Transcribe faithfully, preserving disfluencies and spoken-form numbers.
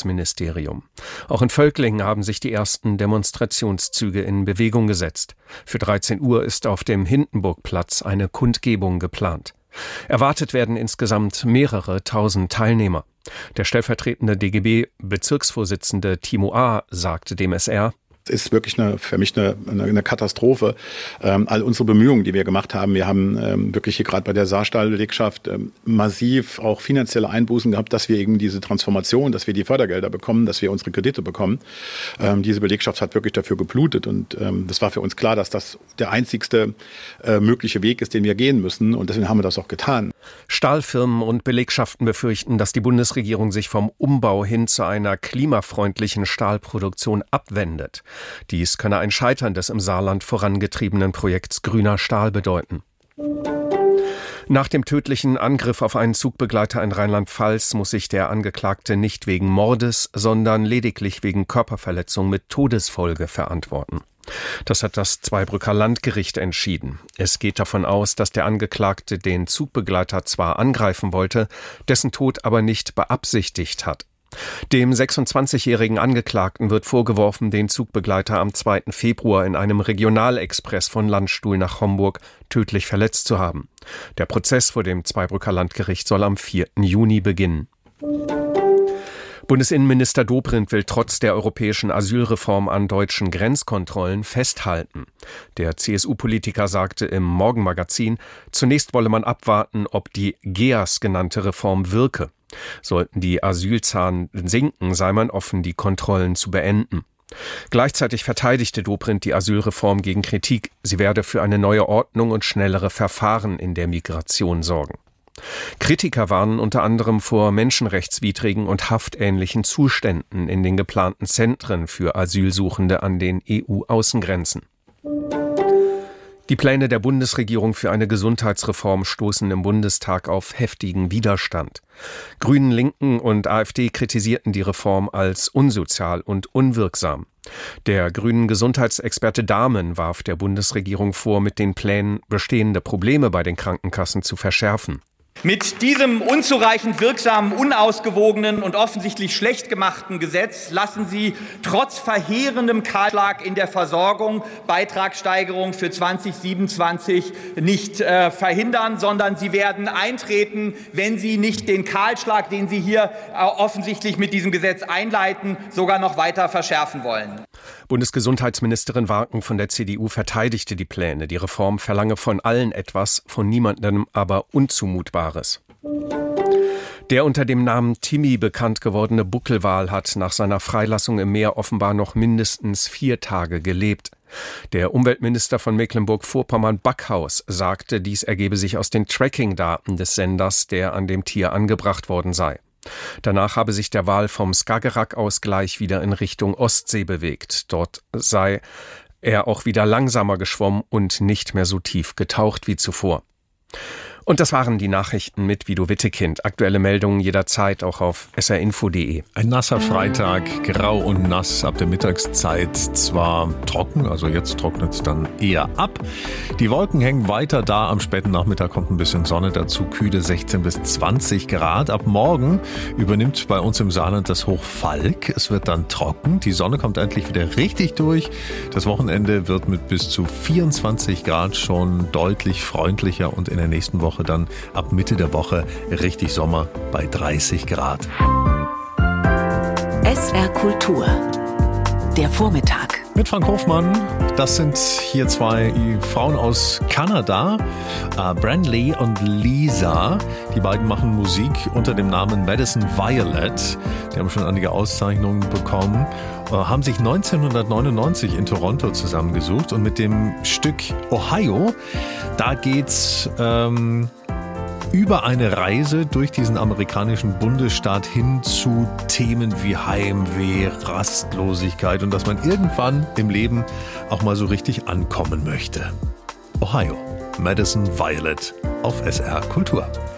Bundesministerium. Auch in Völklingen haben sich die ersten Demonstrationszüge in Bewegung gesetzt. Für dreizehn Uhr ist auf dem Hindenburgplatz eine Kundgebung geplant. Erwartet werden insgesamt mehrere tausend Teilnehmer. Der stellvertretende D G B-Bezirksvorsitzende Timo A. sagte dem S R: Ist wirklich eine, für mich eine, eine Katastrophe. Ähm, all unsere Bemühungen, die wir gemacht haben, wir haben ähm, wirklich hier gerade bei der Saarstahl-Belegschaft ähm, massiv auch finanzielle Einbußen gehabt, dass wir eben diese Transformation, dass wir die Fördergelder bekommen, dass wir unsere Kredite bekommen. Ähm, diese Belegschaft hat wirklich dafür geblutet und ähm, das war für uns klar, dass das der einzigste äh, mögliche Weg ist, den wir gehen müssen und deswegen haben wir das auch getan. Stahlfirmen und Belegschaften befürchten, dass die Bundesregierung sich vom Umbau hin zu einer klimafreundlichen Stahlproduktion abwendet. Dies könne ein Scheitern des im Saarland vorangetriebenen Projekts Grüner Stahl bedeuten. Nach dem tödlichen Angriff auf einen Zugbegleiter in Rheinland-Pfalz muss sich der Angeklagte nicht wegen Mordes, sondern lediglich wegen Körperverletzung mit Todesfolge verantworten. Das hat das Zweibrücker Landgericht entschieden. Es geht davon aus, dass der Angeklagte den Zugbegleiter zwar angreifen wollte, dessen Tod aber nicht beabsichtigt hat. Dem sechsundzwanzigjährigen Angeklagten wird vorgeworfen, den Zugbegleiter am zweiten Februar in einem Regionalexpress von Landstuhl nach Homburg tödlich verletzt zu haben. Der Prozess vor dem Zweibrücker Landgericht soll am vierten Juni beginnen. Bundesinnenminister Dobrindt will trotz der europäischen Asylreform an deutschen Grenzkontrollen festhalten. Der C S U-Politiker sagte im Morgenmagazin, zunächst wolle man abwarten, ob die G E A S genannte Reform wirke. Sollten die Asylzahlen sinken, sei man offen, die Kontrollen zu beenden. Gleichzeitig verteidigte Dobrindt die Asylreform gegen Kritik. Sie werde für eine neue Ordnung und schnellere Verfahren in der Migration sorgen. Kritiker warnen unter anderem vor menschenrechtswidrigen und haftähnlichen Zuständen in den geplanten Zentren für Asylsuchende an den E U-Außengrenzen. Die Pläne der Bundesregierung für eine Gesundheitsreform stoßen im Bundestag auf heftigen Widerstand. Grünen, Linken und AfD kritisierten die Reform als unsozial und unwirksam. Der grünen Gesundheitsexperte Dahmen warf der Bundesregierung vor, mit den Plänen bestehende Probleme bei den Krankenkassen zu verschärfen. Mit diesem unzureichend wirksamen, unausgewogenen und offensichtlich schlecht gemachten Gesetz lassen Sie trotz verheerendem Kahlschlag in der Versorgung Beitragssteigerung für zweitausendsiebenundzwanzig nicht äh, verhindern, sondern sie werden eintreten, wenn Sie nicht den Kahlschlag, den Sie hier äh, offensichtlich mit diesem Gesetz einleiten, sogar noch weiter verschärfen wollen. Bundesgesundheitsministerin Warken von der C D U verteidigte die Pläne. Die Reform verlange von allen etwas, von niemandem aber Unzumutbares. Der unter dem Namen Timmy bekannt gewordene Buckelwal hat nach seiner Freilassung im Meer offenbar noch mindestens vier Tage gelebt. Der Umweltminister von Mecklenburg-Vorpommern Backhaus sagte, dies ergebe sich aus den Tracking-Daten des Senders, der an dem Tier angebracht worden sei. Danach habe sich der Wal vom Skagerrak aus gleich wieder in Richtung Ostsee bewegt. Dort sei er auch wieder langsamer geschwommen und nicht mehr so tief getaucht wie zuvor. Und das waren die Nachrichten mit Guido Wittekind. Aktuelle Meldungen jederzeit auch auf s r info punkt d e. Ein nasser Freitag, grau und nass, ab der Mittagszeit zwar trocken, also jetzt trocknet es dann eher ab. Die Wolken hängen weiter da, am späten Nachmittag kommt ein bisschen Sonne dazu, kühle sechzehn bis zwanzig Grad. Ab morgen übernimmt bei uns im Saarland das Hoch Falk. Es wird dann trocken, die Sonne kommt endlich wieder richtig durch. Das Wochenende wird mit bis zu vierundzwanzig Grad schon deutlich freundlicher und in der nächsten Woche dann ab Mitte der Woche richtig Sommer bei dreißig Grad. S R Kultur, der Vormittag. Mit Frank Hofmann, das sind hier zwei Frauen aus Kanada, äh, Branley und Lisa. Die beiden machen Musik unter dem Namen Madison Violet. Die haben schon einige Auszeichnungen bekommen, äh, haben sich neunzehnhundertneunundneunzig in Toronto zusammengesucht und mit dem Stück Ohio, da geht's ähm, über eine Reise durch diesen amerikanischen Bundesstaat hin zu Themen wie Heimweh, Rastlosigkeit und dass man irgendwann im Leben auch mal so richtig ankommen möchte. Ohio, Madison Violet auf S R Kultur.